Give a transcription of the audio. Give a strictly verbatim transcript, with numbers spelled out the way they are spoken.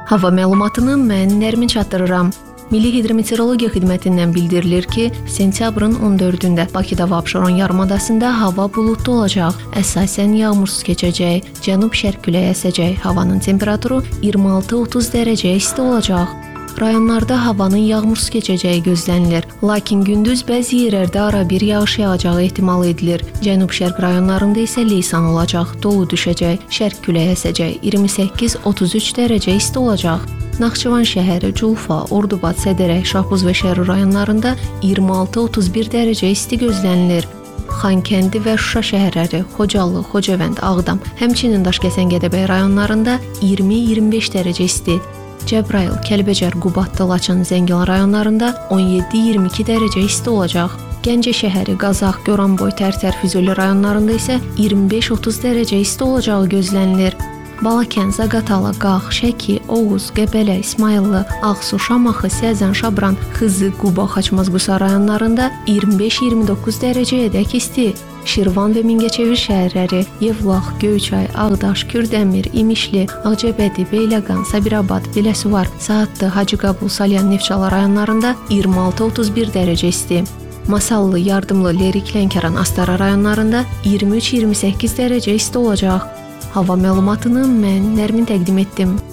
Hava məlumatını mən Nərmin çatdırıram. Milli Hidrometeorologiya Xidmətindən bildirilir ki, sentyabrın on dördündə Bakıda və Abşeron yarımadasında hava buludlu olacaq. Əsasən yağmursuz keçəcək, cənub-şərq küləyi əsəcək. Havanın temperaturu iyirmi altı otuz dərəcə isti olacaq. Rayonlarda havanın yağmursuz keçəcəyi gözlənilir. Lakin gündüz bəzi yerlərdə ara bir yağış yağacağı ehtimal edilir. Cənub-şərq rayonlarında isə leysan olacaq, dolu düşəcək, şərq küləyi əsəcək, iyirmi səkkiz otuz üç dərəcə isti olacaq. Naxçıvan şəhəri, Culfa, Ordubad, Sədərək, Şahbuz və Şərur rayonlarında iyirmi altı otuz bir dərəcə isti gözlənilir. Xankəndi və Şuşa şəhərləri, Xocalı, Xocavənd, Ağdam, həmçinin Daşkəsən-Gədəbəy rayonlarında iyirmi iyirmi beş dərəcə isti. Cəbrayıl, Kəlbəcər, Qubadlı, Laçın, Zəngilan rayonlarında on yeddi iyirmi iki dərəcə isti olacaq. Gəncə şəhəri, Qazax, Goranboy, Tərtər, Füzuli rayonlarında isə iyirmi beş otuz dərəcə isti olacağı gözlənilir. Balakən, Zaqatala, Qax, Şəki, Oğuz, Qəbələ, İsmayıllı, Ağsu, Şamaxı, Səzən, Şabran, Xızı, Quba, Xaçmaz-Qusa rayonlarında iyirmi beş iyirmi doqquz dərəcəyədək isti. Şirvan və Mingəçevir şəhərləri, Yevlax, Göyçay, Ağdaş, Kürdəmir, İmişli, Ağcabədi, Beyləqan, Sabirabad, Biləsuvar, Saatlı, Hacıqabul, Salyan, Neftçala rayonlarında iyirmi altı otuz bir dərəcə isti. Masallı, Yardımlı, Lerik, Lənkəran, Astara rayonlarında iyirmi üç iyirmi səkkiz dərəcə isti olacaq. Hava məlumatını mən Nərmin təqdim etdim.